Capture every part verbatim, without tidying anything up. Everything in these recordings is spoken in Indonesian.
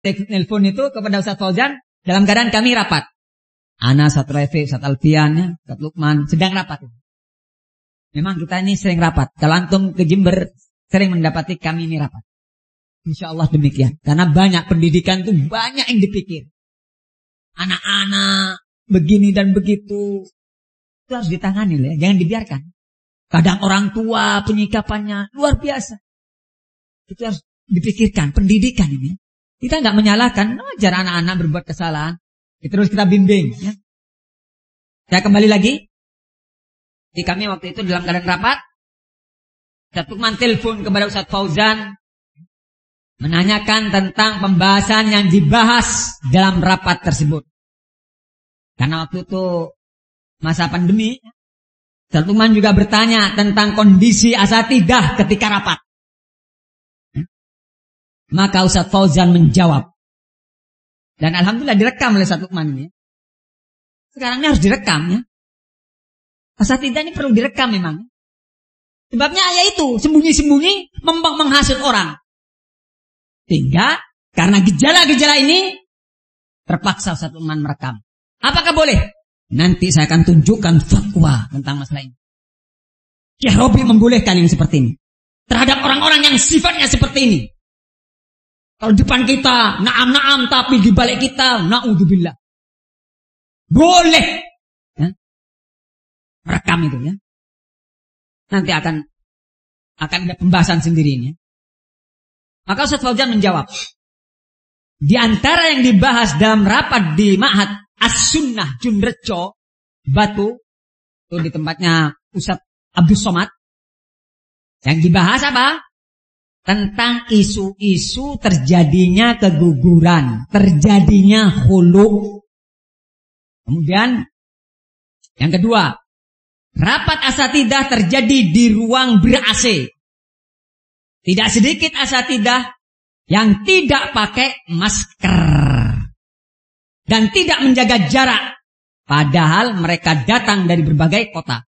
telepon itu kepada Ustaz Fauzan dalam keadaan kami rapat. Ana, Ustaz Rafi, Ustaz Alfian, ya, Ustaz Lukman sedang rapat. Memang kita ini sering rapat. Kalau antum ke Jember sering mendapati kami ini rapat. Insya Allah demikian. Karena banyak pendidikan itu banyak yang dipikir. Anak-anak begini dan begitu. Itu harus ditangani ya, jangan dibiarkan. Kadang orang tua penyikapannya luar biasa. Itu harus dipikirkan, pendidikan ini. Kita nggak menyalahkan, wajar anak-anak berbuat kesalahan. Terus kita bimbing. Ya. Saya kembali lagi. Di kami waktu itu dalam keadaan rapat. Ustaz Lukman telepon kepada Ustaz Fauzan. Menanyakan tentang pembahasan yang dibahas dalam rapat tersebut. Karena waktu itu masa pandemi. Ustaz Lukman juga bertanya tentang kondisi asatidah ketika rapat. Maka Ustaz Fauzan menjawab. Dan alhamdulillah direkam oleh Ustaz Lukman ini. Sekarang ini harus direkam ya. Asatidah ini perlu direkam memang. Sebabnya ayat itu sembunyi-sembunyi menghasut orang. Sehingga karena gejala-gejala ini terpaksa Ustaz Lukman merekam. Apakah boleh? Nanti saya akan tunjukkan fatwa tentang masalah ini. Syekh Robi membolehkan yang seperti ini. Terhadap orang-orang yang sifatnya seperti ini. Kalau depan kita, naam-naam, tapi di balik kita, na'udzubillah. Boleh. Ya? Rekam itu ya. Nanti akan akan ada pembahasan sendiri ini. Maka Ustaz Fauzan menjawab. Di antara yang dibahas dalam rapat di Ma'had As-Sunnah Junrejo, Batu, itu di tempatnya Ustaz Abdul Somad. Yang dibahas apa? Tentang isu-isu terjadinya keguguran, terjadinya khulu. Kemudian yang kedua, rapat asatidah terjadi di ruang ber-A C. Tidak sedikit asatidah yang tidak pakai masker dan tidak menjaga jarak, padahal mereka datang dari berbagai kota.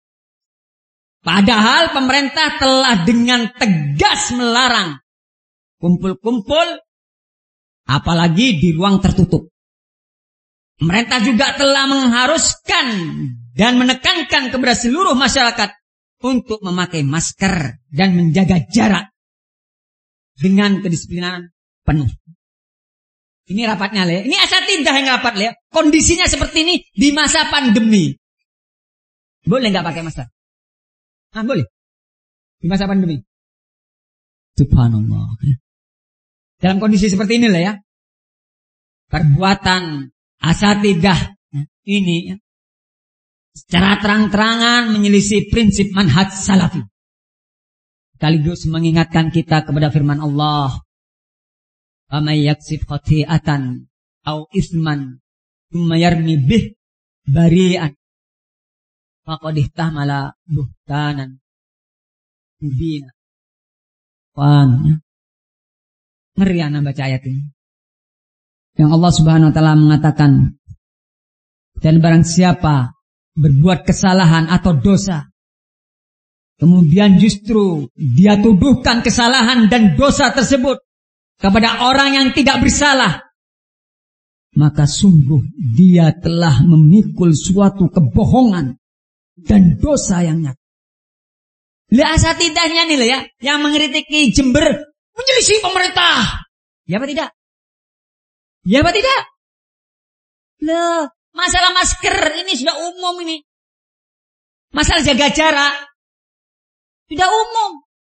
Padahal pemerintah telah dengan tegas melarang kumpul-kumpul, apalagi di ruang tertutup. Pemerintah juga telah mengharuskan dan menekankan kepada seluruh masyarakat untuk memakai masker dan menjaga jarak dengan kedisiplinan penuh. Ini rapatnya, Le. Ini asatidah yang rapat, Le. Kondisinya seperti ini di masa pandemi. Boleh nggak pakai masker? Ah, boleh. Di masa pandemi. Subhanallah. Dalam kondisi seperti ini lah ya. Perbuatan asatidah ini ya, secara terang-terangan menyelisih prinsip manhaj salafi. Sekaligus mengingatkan kita kepada firman Allah. Wa may yaksib khati'atan au isman tsumma yarmi bih bari'an faqad ihtamala buhtanan mubina. Paham ya? Ngeri anak baca ayat ini. Yang Allah Subhanahu wa taala mengatakan, dan barang siapa berbuat kesalahan atau dosa, kemudian justru dia tuduhkan kesalahan dan dosa tersebut kepada orang yang tidak bersalah, maka sungguh dia telah memikul suatu kebohongan dan dosa yang nyata. Lihat asatidahnya nih loh ya, yang mengkritiki Jember menyelisih pemerintah. Ya apa tidak? Ya apa tidak? Loh, masalah masker ini sudah umum ini. Masalah jaga jarak sudah umum.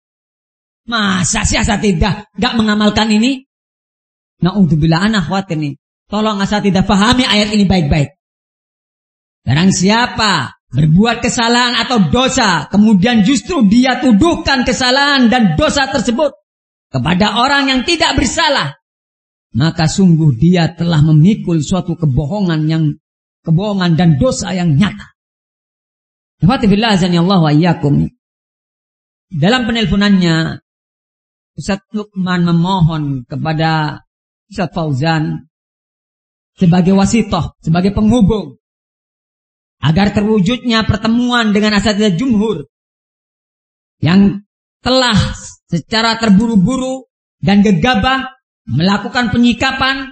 Masa sih asatidah gak mengamalkan ini? Na'udzubillah, anak khawatir nih. Tolong asatidah pahami ayat ini baik-baik. Barang siapa berbuat kesalahan atau dosa, kemudian justru dia tuduhkan kesalahan dan dosa tersebut kepada orang yang tidak bersalah, maka sungguh dia telah memikul suatu kebohongan yang kebohongan dan dosa yang nyata. Alhamdulillah azanillahu wa iyyakum. Dalam penelponannya, Ustaz Lukman memohon kepada Ustaz Fauzan sebagai wasitoh, sebagai penghubung, agar terwujudnya pertemuan dengan asatidzah jumhur yang telah secara terburu-buru dan gegabah melakukan penyikapan